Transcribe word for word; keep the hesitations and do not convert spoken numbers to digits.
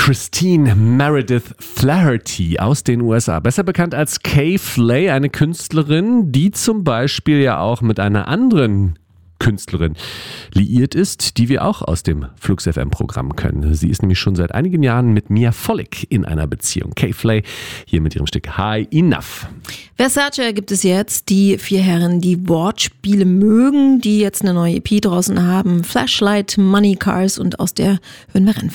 Christine Meredith Flaherty aus den U S A, besser bekannt als Kay Flay, eine Künstlerin, die zum Beispiel ja auch mit einer anderen Künstlerin liiert ist, die wir auch aus dem Flux F M-Programm können. Sie ist nämlich schon seit einigen Jahren mit Mia Volek in einer Beziehung. Kay Flay hier mit ihrem Stück High Enough. Versace gibt es jetzt, die vier Herren, die Wortspiele mögen, die jetzt eine neue E P draußen haben. Flashlight, Money Cars, und aus der hören wir Renfrew.